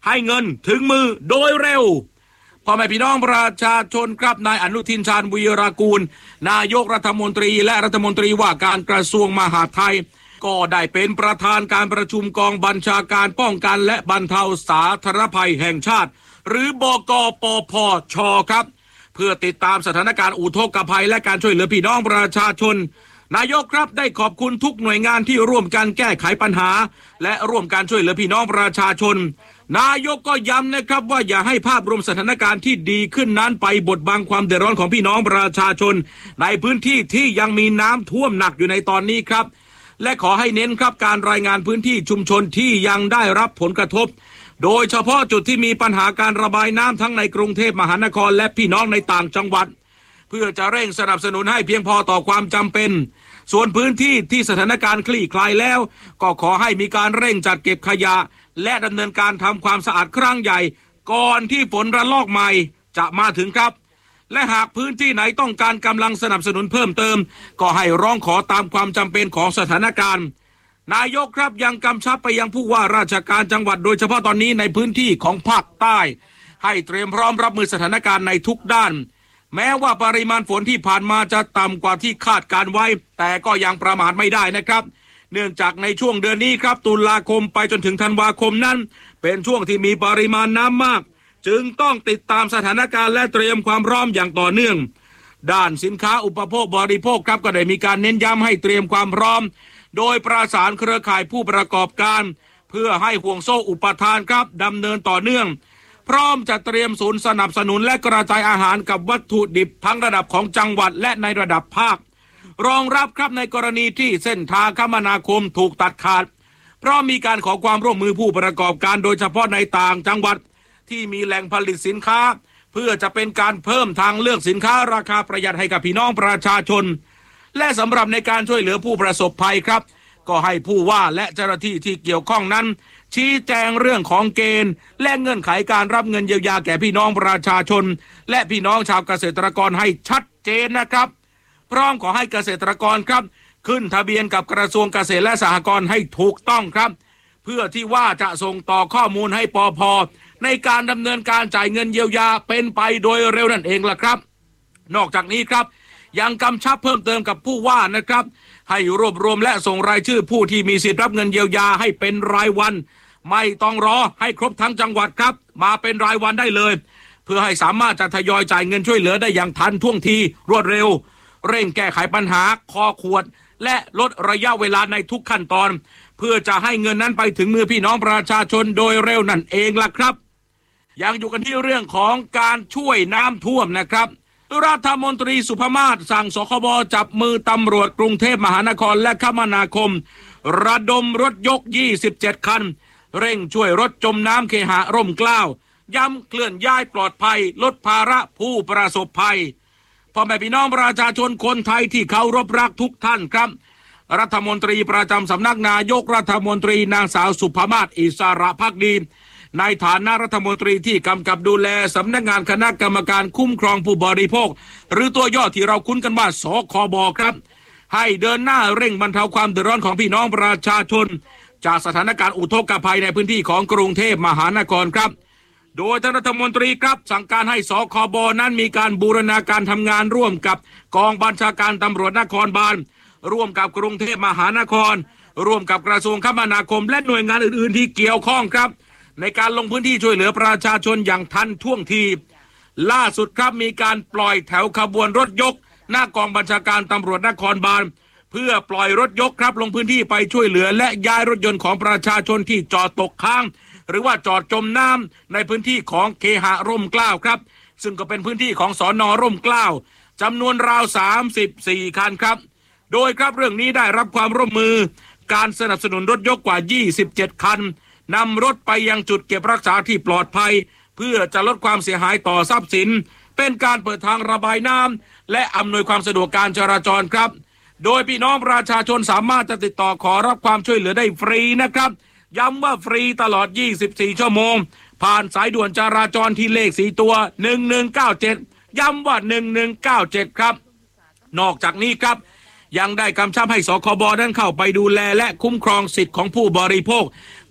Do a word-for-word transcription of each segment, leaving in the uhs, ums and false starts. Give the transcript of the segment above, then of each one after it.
ให้เงินถึงมือโดยเร็วพ่อแม่พี่น้องประชาชนครับนายอนุทินชาญวีรกูลนายกรัฐมนตรีและรัฐมนตรีว่าการกระทรวงมหาดไทยก็ได้เป็นประธานการประชุมกองบัญชาการป้องกันและบรรเทาสาธารณภัยแห่งชาติหรือบกปพช.ครับเพื่อติดตามสถานการณ์อุทกภัยและการช่วยเหลือพี่น้องประชาชนนายกครับได้ขอบคุณทุกหน่วยงานที่ร่วมกันแก้ไขปัญหาและร่วมกันช่วยเหลือพี่น้องประชาชนนายกก็ย้ำนะครับว่าอย่าให้ภาพรวมสถานการณ์ที่ดีขึ้นนั้นไปบดบังความเดือดร้อนของพี่น้องประชาชนในพื้นที่ที่ยังมีน้ำท่วมหนักอยู่ในตอนนี้ครับและขอให้เน้นครับการรายงานพื้นที่ชุมชนที่ยังได้รับผลกระทบโดยเฉพาะจุดที่มีปัญหาการระบายน้ำทั้งในกรุงเทพมหานครและพี่น้องในต่างจังหวัดเพื่อจะเร่งสนับสนุนให้เพียงพอต่อความจำเป็นส่วนพื้นที่ที่สถานการณ์คลี่คลายแล้วก็ขอให้มีการเร่งจัดเก็บขยะและดำเนินการทำความสะอาดครั้งใหญ่ก่อนที่ฝนระลอกใหม่จะมาถึงครับและหากพื้นที่ไหนต้องการกำลังสนับสนุนเพิ่มเติมก็ให้ร้องขอตามความจำเป็นของสถานการณ์นายกครับยังกำชับไปยังผู้ว่าราชการจังหวัดโดยเฉพาะตอนนี้ในพื้นที่ของภาคใต้ให้เตรียมพร้อมรับมือสถานการณ์ในทุกด้านแม้ว่าปริมาณฝนที่ผ่านมาจะต่ำกว่าที่คาดการไว้แต่ก็ยังประมาทไม่ได้นะครับเนื่องจากในช่วงเดือนนี้ครับตุลาคมไปจนถึงธันวาคมนั้นเป็นช่วงที่มีปริมาณน้ำมากจึงต้องติดตามสถานการณ์และเตรียมความพร้อมอย่างต่อเนื่องด้านสินค้าอุปโภคบริโภคครับก็ได้มีการเน้นย้ำให้เตรียมความพร้อมโดยประสานเครือข่ายผู้ประกอบการเพื่อให้ห่วงโซ่อุปทานครับดำเนินต่อเนื่องพร้อมจะเตรียมศูนย์สนับสนุนและกระจายอาหารกับวัตถุดิบทั้งระดับของจังหวัดและในระดับภาครองรับครับในกรณีที่เส้นทางคมนาคมถูกตัดขาดเพราะมีการขอความร่วมมือผู้ประกอบการโดยเฉพาะในต่างจังหวัดที่มีแหล่งผลิตสินค้าเพื่อจะเป็นการเพิ่มทางเลือกสินค้าราคาประหยัดให้กับพี่น้องประชาชนและสำหรับในการช่วยเหลือผู้ประสบภัยครับก็ให้ผู้ว่าและเจ้าหน้าที่ที่เกี่ยวข้องนั้นชี้แจงเรื่องของเกณฑ์และเงื่อนไขการรับเงินเยียวยาแก่พี่น้องประชาชนและพี่น้องชาวเกษตรกรให้ชัดเจนนะครับพร้อมขอให้เกษตรกรครับขึ้นทะเบียนกับกระทรวงเกษตรและสหกรณ์ให้ถูกต้องครับเพื่อที่ว่าจะส่งต่อข้อมูลให้ปภ.ในการดำเนินการจ่ายเงินเยียวยาเป็นไปโดยเร็วนั่นเองล่ะครับนอกจากนี้ครับยังกำชับเพิ่มเติมกับผู้ว่านะครับให้รวบรวมและส่งรายชื่อผู้ที่มีสิทธิ์รับเงินเยียวยาให้เป็นรายวันไม่ต้องรอให้ครบทั้งจังหวัดครับมาเป็นรายวันได้เลยเพื่อให้สามารถจะทยอยจ่ายเงินช่วยเหลือได้อย่างทันท่วงทีรวดเร็วเร่งแก้ไขปัญหาคอขวดและลดระยะเวลาในทุกขั้นตอนเพื่อจะให้เงินนั้นไปถึงมือพี่น้องประชาชนโดยเร็วนั่นเองล่ะครับยังอยู่กันที่เรื่องของการช่วยน้ำท่วมนะครับรัฐมนตรีสุภมาศสั่งสคบจับมือตำรวจกรุงเทพมหานครและคมนาคมระดมรถยกยี่สิบเจ็ดคันเร่งช่วยรถจมน้ำเคหะร่มเกล้าย้ำเคลื่อนย้ายปลอดภัยลดภาระผู้ประสบภัยพ่อแม่พี่น้องประชาชนคนไทยที่เคารพรักทุกท่านครับรัฐมนตรีประจำสำนักนายกรัฐมนตรีนางสาวสุภมาศอิสระภักดีในฐานะรัฐมนตรีที่กำกับดูแลสำนักงานคณะกรรมการคุ้มครองผู้บริโภคหรือตัวย่อที่เราคุ้นกันว่าสคบครับให้เดินหน้าเร่งบรรเทาความเดือดร้อนของพี่น้องประชาชนจากสถานการณ์อุทกภัยในพื้นที่ของกรุงเทพมหานครครับโดยท่านรัฐมนตรีครับสั่งการให้สคบนั้นมีการบูรณาการทำงานร่วมกับกองบัญชาการตำรวจนครบาลร่วมกับกรุงเทพมหานครร่วมกับกระทรวงคมนาคมและหน่วยงานอื่นๆที่เกี่ยวข้องครับในการลงพื้นที่ช่วยเหลือประชาชนอย่างทันท่วงทีล่าสุดครับมีการปล่อยแถวขบวนรถยกหน้ากองบัญชาการตำรวจนครบาลเพื่อปล่อยรถยกครับลงพื้นที่ไปช่วยเหลือและย้ายรถยนต์ของประชาชนที่จอดตกค้างหรือว่าจอดจมน้ำในพื้นที่ของเคหะร่มเกล้าครับซึ่งก็เป็นพื้นที่ของสน.ร่มเกล้าจำนวนราวสามสิบสี่คันครับโดยครับเรื่องนี้ได้รับความร่วมมือการสนับสนุนรถยกกว่ายี่สิบเจ็ดคันนำรถไปยังจุดเก็บรักษาที่ปลอดภัยเพื่อจะลดความเสียหายต่อทรัพย์สินเป็นการเปิดทางระบายน้ำและอำนวยความสะดวกการจราจรครับโดยพี่น้องประชาชนสามารถจะติดต่อขอรับความช่วยเหลือได้ฟรีนะครับย้ำว่าฟรีตลอดยี่สิบสี่ชั่วโมงผ่านสายด่วนจราจรที่เลขสี่ตัวหนึ่งหนึ่งเก้าเจ็ดย้ำว่าหนึ่งหนึ่งเก้าเจ็ดครับนอกจากนี้ครับยังได้กำชับให้สคบนั้นเข้าไปดูแลและคุ้มครองสิทธิ์ของผู้บริโภค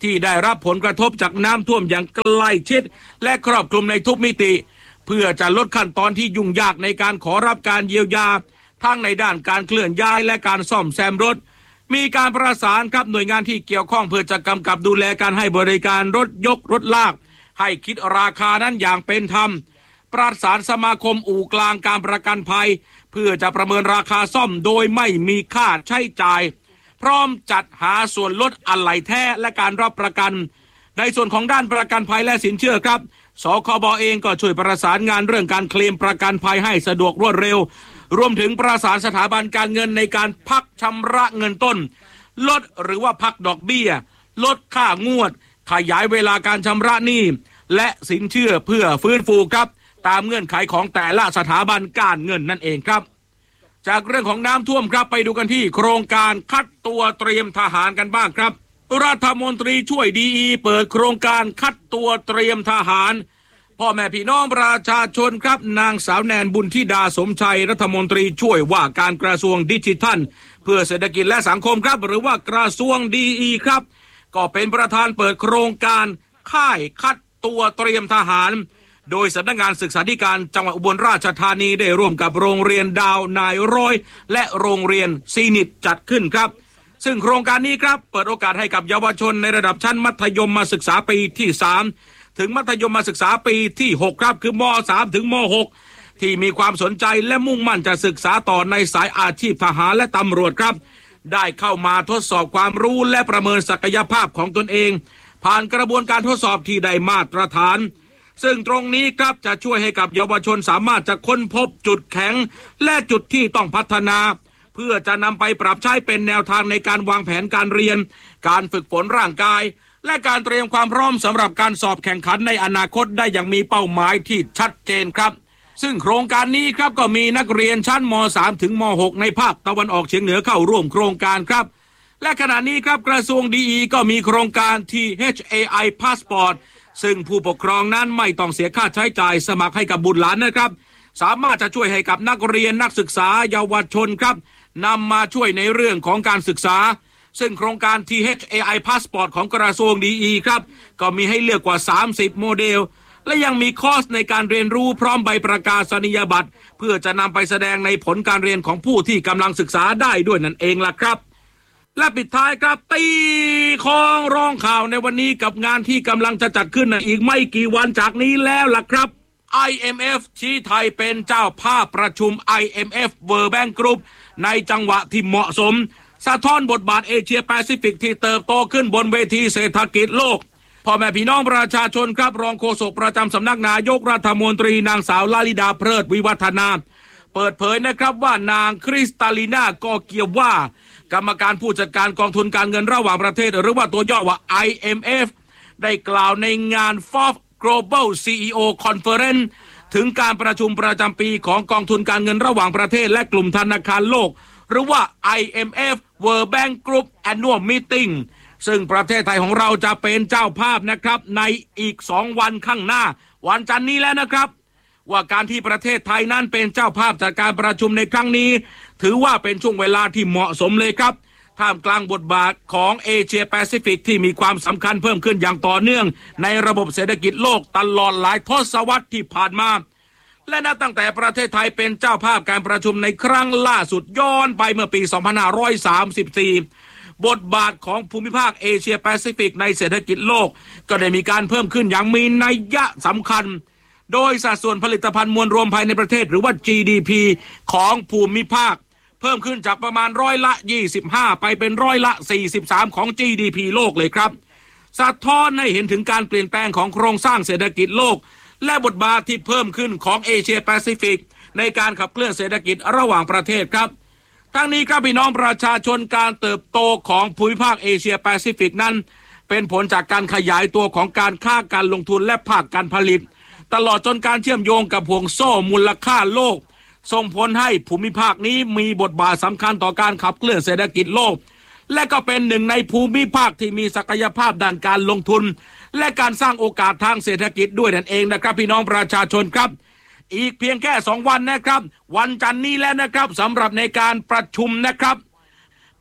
ที่ได้รับผลกระทบจากน้ำท่วมอย่างใกล้ชิดและครอบคลุมในทุกมิติเพื่อจะลดขั้นตอนที่ยุ่งยากในการขอรับการเยียวยาทั้งในด้านการเคลื่อนย้ายและการซ่อมแซมรถมีการประสานครับหน่วยงานที่เกี่ยวข้องเพื่อจะกำกับดูแลการให้บริการรถยกรถลากให้คิดราคานั้นอย่างเป็นธรรมประสานสมาคมอู่กลางการประกันภัยเพื่อจะประเมินราคาซ่อมโดยไม่มีค่าใช้จ่ายพร้อมจัดหาส่วนลดอะไหล่แท้และการรับประกันในส่วนของด้านประกันภัยและสินเชื่อครับสคบเองก็ช่วยประสานงานเรื่องการเคลมประกันภัยให้สะดวกรวดเร็วรวมถึงประสานสถาบันการเงินในการพักชำระเงินต้นลดหรือว่าพักดอกเบี้ยลดค่างวดขยายเวลาการชำระหนี้และสินเชื่อเพื่อฟื้นฟูครับตามเงื่อนไขของแต่ละสถาบันการเงินนั่นเองครับจากเรื่องของน้ำท่วมครับไปดูกันที่โครงการคัดตัวเตรียมทหารกันบ้างครับรัฐมนตรีช่วยดีอีเปิดโครงการคัดตัวเตรียมทหารพ่อแม่พี่น้องประชาชนครับนางสาวแนนบุญธิดาสมชัยรัฐมนตรีช่วยว่าการกระทรวงดิจิทัลเพื่อเศรษฐกิจและสังคมครับหรือว่ากระทรวงดีอีครับก็เป็นประธานเปิดโครงการค่ายคัดตัวเตรียมทหารโดยสำนักงานศึกษาธิการจังหวัดอุบลราชธานีได้ร่วมกับโรงเรียนดาวนายร้อยและโรงเรียนซีนิตจัดขึ้นครับซึ่งโครงการนี้ครับเปิดโอกาสให้กับเยาวชนในระดับชั้นมัธยมมาศึกษาปีที่สามถึงมัธยมมาศึกษาปีที่หกครับคือม.สาม ถึงม.หกที่มีความสนใจและมุ่งมั่นจะศึกษาต่อในสายอาชีพทหารและตำรวจครับได้เข้ามาทดสอบความรู้และประเมินศักยภาพของตนเองผ่านกระบวนการทดสอบที่ได้มาตรฐานซึ่งตรงนี้ครับจะช่วยให้กับเยาวชนสามารถจะค้นพบจุดแข็งและจุดที่ต้องพัฒนาเพื่อจะนำไปปรับใช้เป็นแนวทางในการวางแผนการเรียนการฝึกฝนร่างกายและการเตรียมความพร้อมสำหรับการสอบแข่งขันในอนาคตได้อย่างมีเป้าหมายที่ชัดเจนครับซึ่งโครงการนี้ครับก็มีนักเรียนชั้นม.สาม ถึงม.หกในภาคตะวันออกเฉียงเหนือเข้าร่วมโครงการครับและขณะนี้ครับกระทรวงดีอีก็มีโครงการ ที เอช เอ ไอ Passport ซึ่งผู้ปกครองนั้นไม่ต้องเสียค่าใช้จ่ายสมัครให้กับบุตรหลานนะครับสามารถจะช่วยให้กับนักเรียนนักศึกษาเยาวชนครับนำมาช่วยในเรื่องของการศึกษาซึ่งโครงการ ที เอช เอ ไอ Passport ของกระทรวงดีอีครับก็มีให้เลือกกว่าสามสิบโมเดลและยังมีคอร์สในการเรียนรู้พร้อมใบประกาศนียบัตรเพื่อจะนำไปแสดงในผลการเรียนของผู้ที่กำลังศึกษาได้ด้วยนั่นเองล่ะครับและปิดท้ายครับตีของร้องข่าวในวันนี้กับงานที่กำลังจะจัดขึ้นนะอีกไม่กี่วันจากนี้แล้วล่ะครับ ไอ เอ็ม เอฟ ชี้ไทยเป็นเจ้าภาพประชุม ไอ เอ็ม เอฟ World Bank Group ในจังหวะที่เหมาะสมสะท้อนบทบาทเอเชียแปซิฟิกที่เติบโตขึ้นบนเวทีเศรษฐกิจโลกพ่อแม่พี่น้องประชาชนครับรองโฆษกประจำสำนักนายกรัฐมนตรีนางสาวลลิดาเพลิดวิวัฒนาเปิดเผยนะครับว่านางคริสตาลีนากอเกียวว่ากรรมการผู้จัดการกองทุนการเงินระหว่างประเทศหรือว่าตัวย่อว่า ไอ เอ็ม เอฟ ได้กล่าวในงาน Fourth Global ซี อี โอ Conference ถึงการประชุมประจำปีของกองทุนการเงินระหว่างประเทศและกลุ่มธนาคารโลกหรือว่า ไอ เอ็ม เอฟ World Bank Group Annual Meeting ซึ่งประเทศไทยของเราจะเป็นเจ้าภาพนะครับในอีกสองวันข้างหน้าวันจันทร์นี้แล้วนะครับว่าการที่ประเทศไทยนั้นเป็นเจ้าภาพจัดการประชุมในครั้งนี้ถือว่าเป็นช่วงเวลาที่เหมาะสมเลยครับท่ามกลางบทบาทของเอเชียแปซิฟิกที่มีความสำคัญเพิ่มขึ้นอย่างต่อเนื่องในระบบเศรษฐกิจโลกตลอดหลายทศวรรษที่ผ่านมาและนับตั้งแต่ประเทศไทยเป็นเจ้าภาพการประชุมในครั้งล่าสุดย้อนไปเมื่อปีสองพันห้าร้อยสามสิบสี่บทบาทของภูมิภาคเอเชียแปซิฟิกในเศรษฐกิจโลกก็ได้มีการเพิ่มขึ้นอย่างมีนัยยะสำคัญโดยสัดส่วนผลิตภัณฑ์มวลรวมภายในประเทศหรือว่า จี ดี พี ของภูมิภาคเพิ่มขึ้นจากประมาณร้อยละยี่สิบห้าไปเป็นร้อยละสี่สิบสามของ จี ดี พี โลกเลยครับสะท้อนให้เห็นถึงการเปลี่ยนแปลงของโครงสร้างเศรษฐกิจโลกและบทบาทที่เพิ่มขึ้นของเอเชียแปซิฟิกในการขับเคลื่อนเศรษฐกิจระหว่างประเทศครับทั้งนี้ครับพี่น้องประชาชนการเติบโตของภูมิภาคเอเชียแปซิฟิกนั้นเป็นผลจากการขยายตัวของการค้าการลงทุนและภาคการผลิตตลอดจนการเชื่อมโยงกับห่วงโซ่มูลค่าโลกส่งผลให้ภูมิภาคนี้มีบทบาทสำคัญต่อการขับเคลื่อนเศรษฐกิจโลกและก็เป็นหนึ่งในภูมิภาคที่มีศักยภาพด้านการลงทุนและการสร้างโอกาสทางเศรษฐกิจด้วยนั่นเองนะครับพี่น้องประชาชนครับอีกเพียงแค่สองวันนะครับวันจันทร์นี้แล้วนะครับสำหรับในการประชุมนะครับพ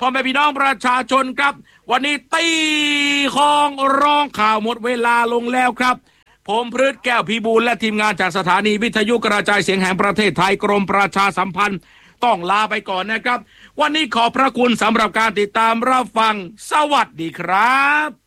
พ่อแม่พี่น้องประชาชนครับวันนี้ตีของร้องข่าวหมดเวลาลงแล้วครับผมพฤทธิ์แก้วพิบูลและทีมงานจากสถานีวิทยุกระจายเสียงแห่งประเทศไทยกรมประชาสัมพันธ์ต้องลาไปก่อนนะครับวันนี้ขอบพระคุณสำหรับการติดตามรับฟังสวัสดีครับ